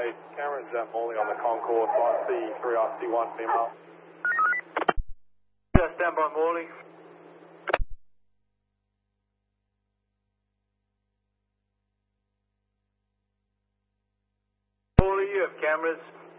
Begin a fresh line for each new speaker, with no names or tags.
Adelaide. Cameron's Morley on the concourse, IC3RC1 female.
Yeah, stand by Morley. Morley, you have cameras.